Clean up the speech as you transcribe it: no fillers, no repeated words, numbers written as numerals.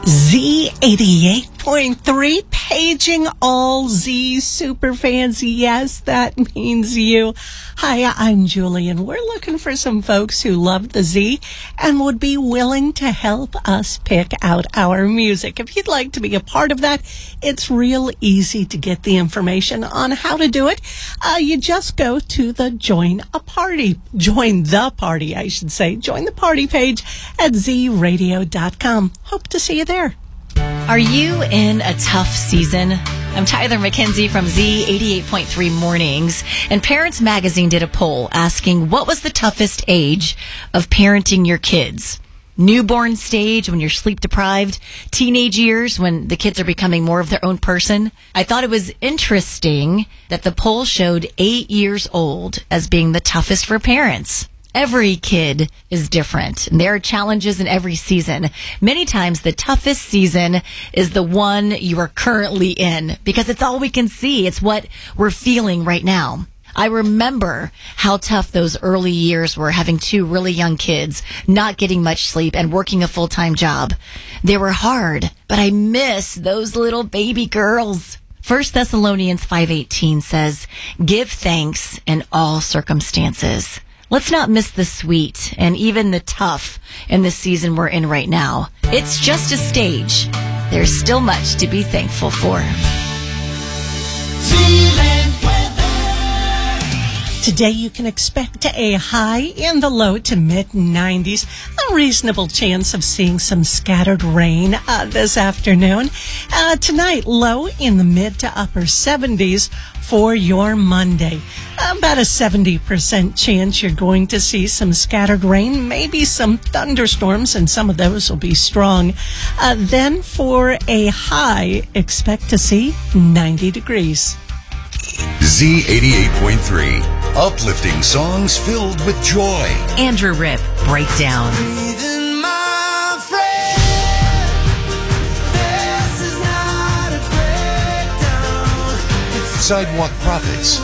Z88.3, paging all Z superfans. Yes, that means you. Hi, I'm Julie, and we're looking for some folks who love the Z and would be willing to help us pick out our music. If you'd like to be a part of that, it's real easy to get the information on how to do it. You just go to the Join the Party page at zradio.com. Hope to see you there. Are you in a tough season? I'm Tyler McKenzie from Z88.3 Mornings, and Parents Magazine did a poll asking what was the toughest age of parenting your kids? Newborn stage, when you're sleep deprived, teenage years, when the kids are becoming more of their own person. I thought it was interesting that the poll showed 8 years old as being the toughest for parents. Every kid is different, and there are challenges in every season. Many times, the toughest season is the one you are currently in, because it's all we can see. It's what we're feeling right now. I remember how tough those early years were, having two really young kids, not getting much sleep, and working a full-time job. They were hard, but I miss those little baby girls. 1 Thessalonians 5:18 says, "Give thanks in all circumstances." Let's not miss the sweet and even the tough in the season we're in right now. It's just a stage. There's still much to be thankful for. Today you can expect a high in the low to mid-90s. A reasonable chance of seeing some scattered rain this afternoon. Tonight, low in the mid to upper 70s for your Monday. About a 70% chance you're going to see some scattered rain, maybe some thunderstorms, and some of those will be strong. Then for a high, expect to see 90 degrees. Z88.3, uplifting songs filled with joy. Andrew Rip, Breakdown. Sidewalk Prophets.